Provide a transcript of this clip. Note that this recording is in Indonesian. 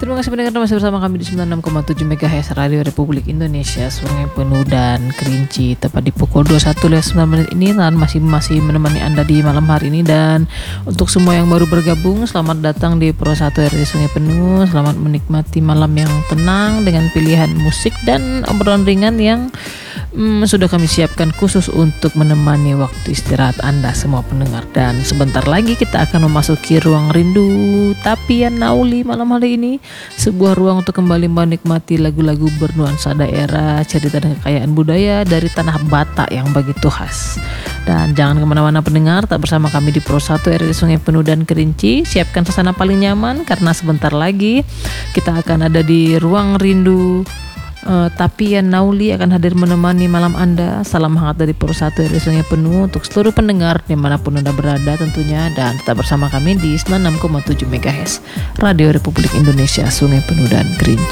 Terima kasih pendengar masih bersama kami di 96,7 MHz Radio Republik Indonesia Sungai Penuh dan Kerinci, tepat di pukul 21.09 ini. Dan masih menemani Anda di malam hari ini. Dan untuk semua yang baru bergabung, selamat datang di Pro 1 RRI Sungai Penuh. Selamat menikmati malam yang tenang dengan pilihan musik dan obrolan ringan yang sudah kami siapkan khusus untuk menemani waktu istirahat Anda semua pendengar. Dan sebentar lagi kita akan memasuki ruang rindu Tapian Nauli malam hari ini, sebuah ruang untuk kembali menikmati lagu-lagu bernuansa daerah, cerita dan kekayaan budaya dari tanah Batak yang begitu khas. Dan jangan kemana-mana pendengar, tak bersama kami di Pro 1 RRI Sungai Penuh dan Kerinci. Siapkan suasana paling nyaman karena sebentar lagi kita akan ada di ruang rindu Tapian Nauli akan hadir menemani malam Anda. Salam hangat dari Pro 1 RRI Sungai Penuh untuk seluruh pendengar dimanapun Anda berada tentunya. Dan tetap bersama kami di 96,7 MHz Radio Republik Indonesia Sungai Penuh dan Kerinci.